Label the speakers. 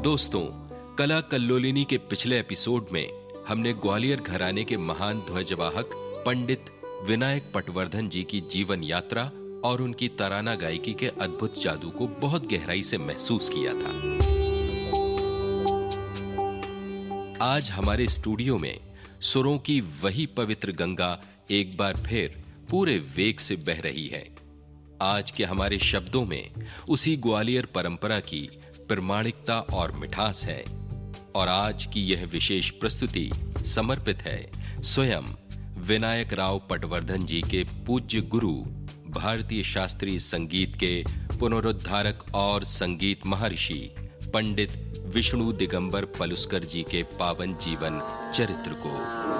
Speaker 1: दोस्तों, कला कल्लोलिनी के पिछले एपिसोड में हमने ग्वालियर घराने के महान ध्वजवाहक पंडित विनायक पटवर्धन जी की जीवन यात्रा और उनकी तराना गायकी के अद्भुत जादू को बहुत गहराई से महसूस किया था। आज हमारे स्टूडियो में सुरों की वही पवित्र गंगा एक बार फिर पूरे वेग से बह रही है। आज के हमारे शब्दों में उसी ग्वालियर परंपरा की प्रामाणिकता और मिठास है और आज की यह विशेष प्रस्तुति समर्पित है स्वयं विनायक राव पटवर्धन जी के पूज्य गुरु, भारतीय शास्त्रीय संगीत के पुनरुद्धारक और संगीत महर्षि पंडित विष्णु दिगंबर पलुस्कर जी के पावन जीवन चरित्र को।